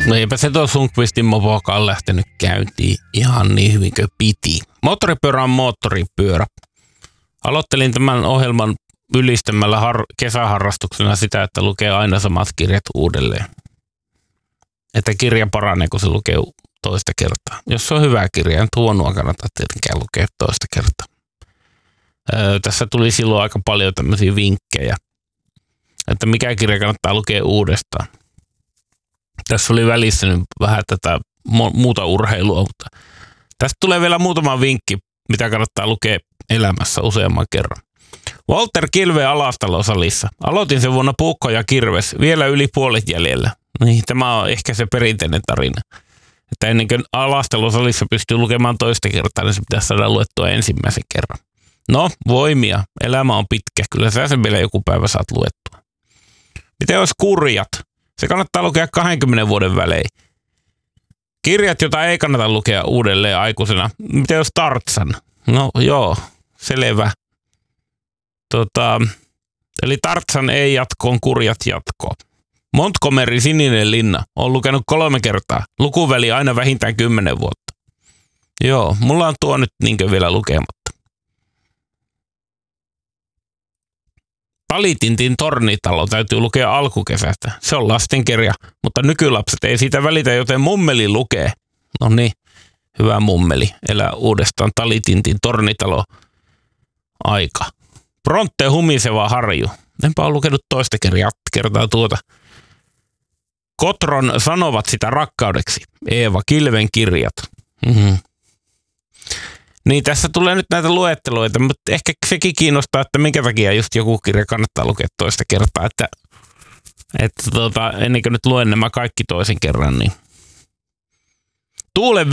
No eipä se tuo Sundqvistin mopokaan lähtenyt käyntiin ihan niin hyvin kuin piti. Moottoripyörä on moottoripyörä. Aloittelin tämän ohjelman ylistämällä kesäharrastuksena sitä, että lukee aina samat kirjat uudelleen. Että kirja paranee, kun se lukee toista kertaa. Jos se on hyvä kirja, en huonoa kannata tietenkään lukea toista kertaa. Tässä tuli silloin aika paljon tämmöisiä vinkkejä, että mikä kirja kannattaa lukea uudestaan. Tässä oli välissä nyt vähän tätä muuta urheilua, mutta tästä tulee vielä muutama vinkki, mitä kannattaa lukea elämässä useamman kerran. Walter Kilve Alastalo-salissa. Aloitin sen vuonna Puukko ja Kirves, vielä yli puolet jäljellä. Niin, tämä on ehkä se perinteinen tarina. Että ennen kuin Alastalo-salissa pystyy lukemaan toista kertaa, niin se pitäisi saada luettua ensimmäisen kerran. No, voimia. Elämä on pitkä. Kyllä sä sen vielä joku päivä saat luettua. Miten olisi kurjat? Se kannattaa lukea 20 vuoden välein. Kirjat, joita ei kannata lukea uudelleen aikuisena. Miten olisi Tarzan? No joo, selvä. Eli Tarzan ei jatkoon, kurjat jatkoon. Montgomery Sininen linna. Olen lukenut 3 kertaa. Lukuväli aina vähintään 10 vuotta. Joo, mulla on tuo nyt niinkö vielä lukematta. Talitintin Tornitalo täytyy lukea alkukesästä. Se on lastenkirja, mutta nykylapset ei siitä välitä, joten mummeli lukee. No niin, hyvä mummeli. Elää uudestaan Talitintin Tornitalo aika. Bronte humiseva harju. Enpä ole lukenut toista kertaa tuota. Kotron sanovat sitä rakkaudeksi. Eeva Kilven kirjat. Niin tässä tulee nyt näitä luetteloita, mutta ehkä sekin kiinnostaa, että minkä takia just joku kirja kannattaa lukea toista kertaa. Että ennen kuin nyt luen nämä kaikki toisen kerran, niin Tuulen